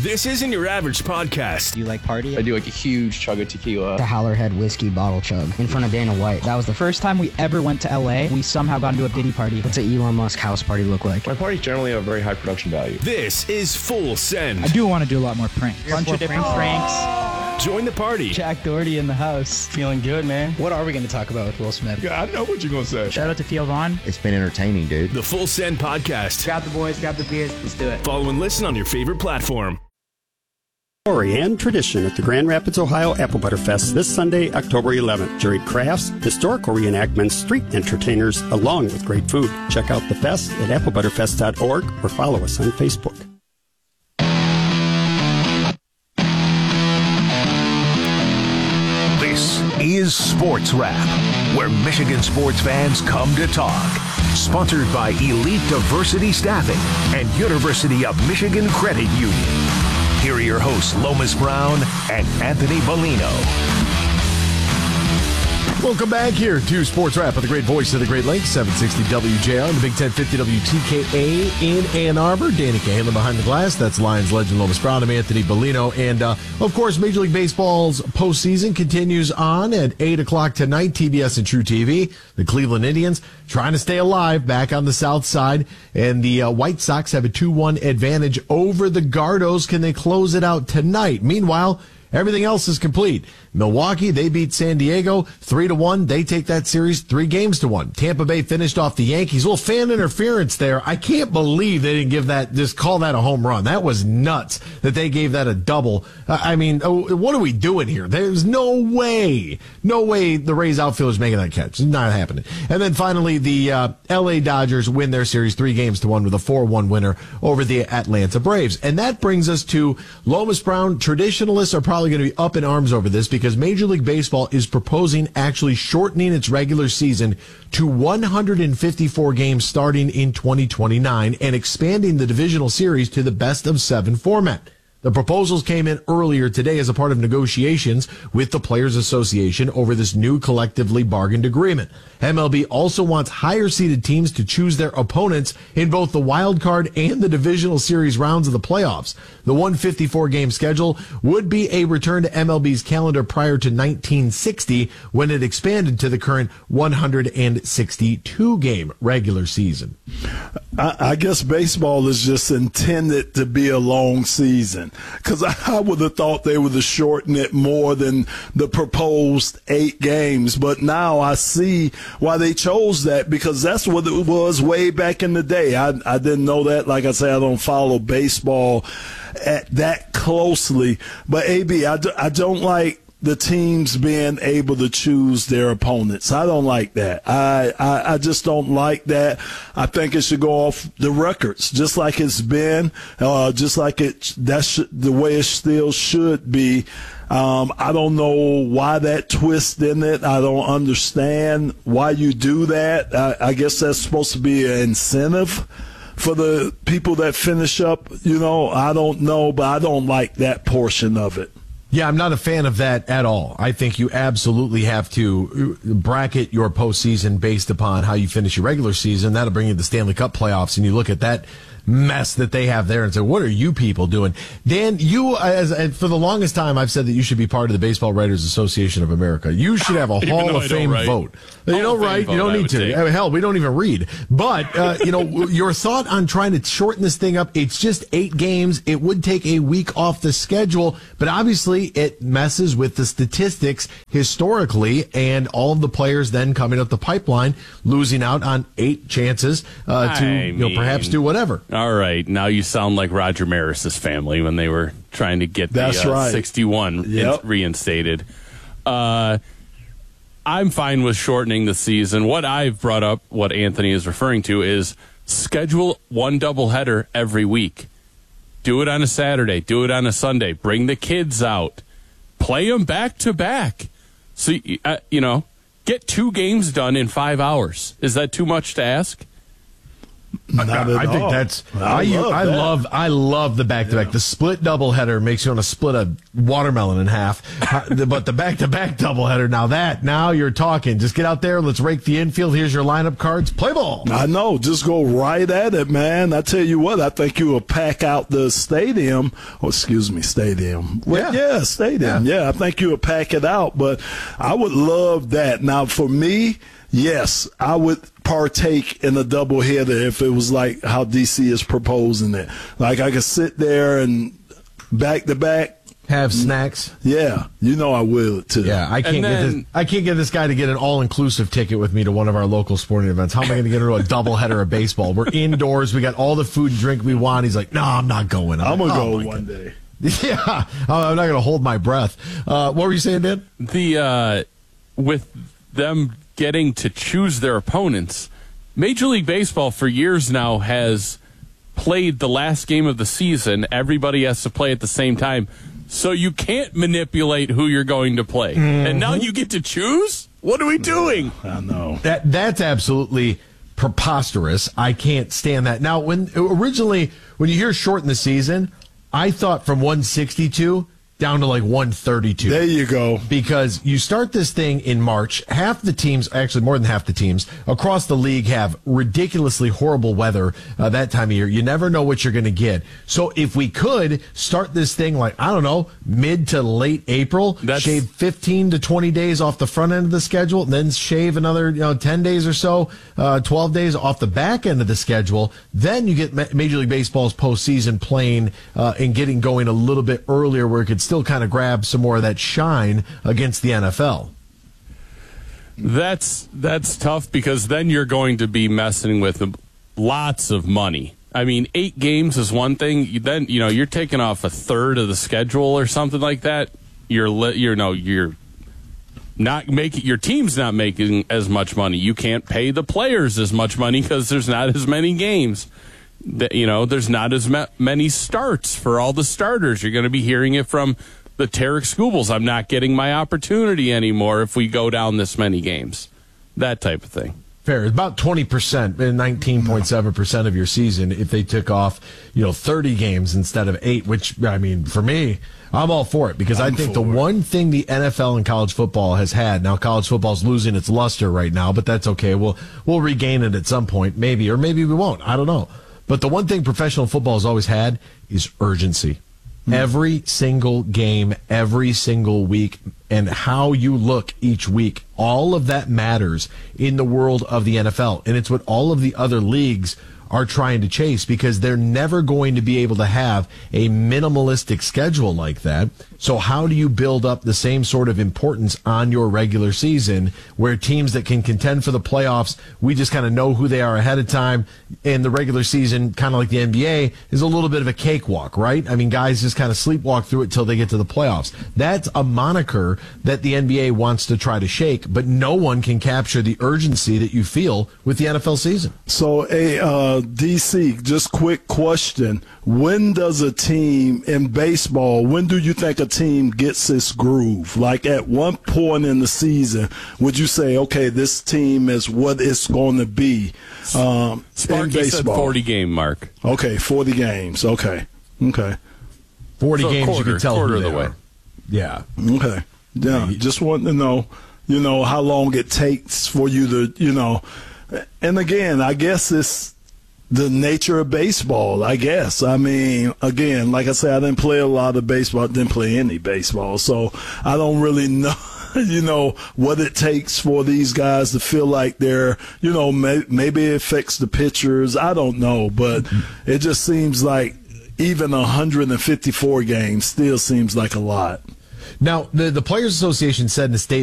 This isn't your average podcast. Do you like party? I do like a huge chug of tequila. The Howlerhead whiskey bottle chug in front of Dana White. That was the First time we ever went to LA, we somehow got into a Diddy party. What's an Elon Musk house party look like? My parties generally have a very high production value. This is Full Send. I do want to do a lot more pranks. Bunch of different pranks. Join the party. Jack Doherty in the house. Feeling good, man. What are we going to talk about with Will Smith? Yeah, I know what you're going to say. Shout out to Theo Vaughn. It's been entertaining, dude. The Full Send Podcast. Grab the boys, grab the beers, let's do it. Follow and listen on your favorite platform. Story and tradition at the Grand Rapids, Ohio Apple Butter Fest this Sunday, October 11th. Juried crafts, historical reenactments, street entertainers, along with great food. Check out the fest at applebutterfest.org or follow us on Facebook. This is Sports Wrap, where Michigan sports fans come to talk. Sponsored by Elite Diversity Staffing and University of Michigan Credit Union. Here are your hosts, Lomas Brown and Anthony Bellino. Welcome back here to Sports Wrap with the great voice of the Great Lakes, 760 WJR and the Big 1050 WTKA in Ann Arbor. Danny Cahalan behind the glass. That's Lions legend Lomas Brown. I'm Anthony Bellino. And, of course, Major League Baseball's postseason continues on at 8 o'clock tonight, TBS and True TV. The Cleveland Indians trying to stay alive back on the south side. And the White Sox have a 2-1 advantage over the Gardos. Can they close it out tonight? Meanwhile, everything else is complete. Milwaukee, they beat San Diego 3-1. They take that series 3-1. Tampa Bay finished off the Yankees. A little fan interference there. I can't believe they didn't give that, just call that a home run. That was nuts that they gave that a double. I mean, what are we doing here? There's no way the Rays outfielders making that catch. It's not happening. And then finally, the LA Dodgers win their series 3-1 with a 4-1 winner over the Atlanta Braves. And that brings us to Lomas Brown. Traditionalists are probably going to be up in arms over this because Major League Baseball is proposing actually shortening its regular season to 154 games starting in 2029 and expanding the divisional series to the best-of-7 format. The proposals came in earlier today as a part of negotiations with the Players Association over this new collectively bargained agreement. MLB also wants higher-seeded teams to choose their opponents in both the wild card and the divisional series rounds of the playoffs. The 154-game schedule would be a return to MLB's calendar prior to 1960 when it expanded to the current 162-game regular season. I guess baseball is just intended to be a long season, because I would have thought they would have shortened it more than the proposed 8 games. But now I see why they chose that, because that's what it was way back in the day. I didn't know that. Like I say, I don't follow baseball that closely. But, AB, I don't like the teams being able to choose their opponents. I don't like that. I just don't like that. I think it should go off the records, just like it's been, just like that's the way it still should be. I don't know why that twist in it. I don't understand why you do that. I guess that's supposed to be an incentive for the people that finish up. I don't know, but I don't like that portion of it. Yeah, I'm not a fan of that at all. I think you absolutely have to bracket your postseason based upon how you finish your regular season. That'll bring you the Stanley Cup playoffs, and you look at that mess that they have there and say, what are you people doing? Dan, for the longest time, I've said that you should be part of the Baseball Writers Association of America. You should have a Hall of Fame vote. You don't write. You don't need to. Hell, we don't even read. But, your thought on trying to shorten this thing up, it's just 8 games. It would take a week off the schedule, but obviously it messes with the statistics historically, and all of the players then coming up the pipeline, losing out on 8 chances to perhaps do whatever. All right, now you sound like Roger Maris's family when they were trying to get the 61 reinstated. I'm fine with shortening the season. What I've brought up, what Anthony is referring to, is schedule one doubleheader every week. Do it on a Saturday. Do it on a Sunday. Bring the kids out. Play them back to back. So, get 2 games done in 5 hours. Is that too much to ask? I think that's I love the back-to-back. The split doubleheader makes you want to split a watermelon in half. But the back-to-back doubleheader, now you're talking. Just get out there, let's rake the infield. Here's your lineup cards. Play ball. I know. Just go right at it, man. I tell you what, I think you will pack out the stadium. Oh, excuse me, stadium. Well, yeah, stadium. Yeah, I think you will pack it out. But I would love that. Now, for me, yes, I would partake in a doubleheader if it was like how DC is proposing it. Like I could sit there and back to back. Have snacks. Yeah, I will too. Yeah, I can't get this guy to get an all-inclusive ticket with me to one of our local sporting events. How am I going to get into a doubleheader of baseball? We're indoors. We got all the food and drink we want. He's like, no, I'm not going. I'm going to go one day. Yeah, I'm not going to hold my breath. What were you saying, Dan? With them getting to choose their opponents, Major League Baseball for years now has played the last game of the season. Everybody has to play at the same time. So you can't manipulate who you're going to play. Mm-hmm. And now you get to choose? What are we doing? I know. That's absolutely preposterous. I can't stand that. Now, when you hear shorten the season, I thought from 162 down to like 132. There you go. Because you start this thing in March. Half the teams, actually more than half the teams across the league have ridiculously horrible weather that time of year. You never know what you're going to get. So if we could start this thing like, I don't know, mid to late April, shave 15 to 20 days off the front end of the schedule, and then shave another 10 days or so, 12 days off the back end of the schedule, then you get Major League Baseball's postseason playing and getting going a little bit earlier where it could still kind of grab some more of that shine against the NFL. That's tough because then you're going to be messing with lots of money. I mean, 8 games is one thing. Then you're taking off a third of the schedule or something like that. You're not making, your team's not making as much money. You can't pay the players as much money because there's not as many games. There's not as many starts for all the starters. You're going to be hearing it from the Tarek Skubals. I'm not getting my opportunity anymore if we go down this many games. That type of thing. Fair. About 20%, 19.7% of your season if they took off, 30 games instead of 8, which, I mean, for me, I'm all for it because I think the one thing the NFL and college football has had, now college football's losing its luster right now, but that's okay. We'll regain it at some point, maybe, or maybe we won't. I don't know. But the one thing professional football has always had is urgency. Every single game, every single week, and how you look each week, all of that matters in the world of the NFL. And it's what all of the other leagues are trying to chase because they're never going to be able to have a minimalistic schedule like that. So how do you build up the same sort of importance on your regular season where teams that can contend for the playoffs, we just kind of know who they are ahead of time, and the regular season, kind of like the NBA, is a little bit of a cakewalk, right? I mean, guys just kind of sleepwalk through it till they get to the playoffs. That's a moniker that the NBA wants to try to shake, but no one can capture the urgency that you feel with the NFL season. So, DC, just quick question. When does a team in baseball, when do you think a team gets its groove? Like at one point in the season, would you say, okay, this team is what it's going to be in baseball? Said 40 game mark. Okay, 40 games. Okay. 40 games, you can tell quarter who of the they way. are. Yeah. Okay. Yeah, just want to know, how long it takes for you to, and again, I guess it's the nature of baseball, I guess. I mean, again, like I said, I didn't play a lot of baseball. I didn't play any baseball, so I don't really know, what it takes for these guys to feel like they're, maybe it affects the pitchers. I don't know, but it just seems like even 154 games still seems like a lot. Now, the Players Association said in a statement